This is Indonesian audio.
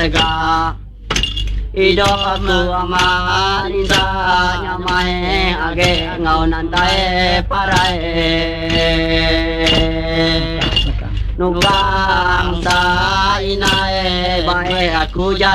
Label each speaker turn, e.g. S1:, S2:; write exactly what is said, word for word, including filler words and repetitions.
S1: tega ido aku ama ninda nyamae age ngau nantae parae nubang sa inae bae aku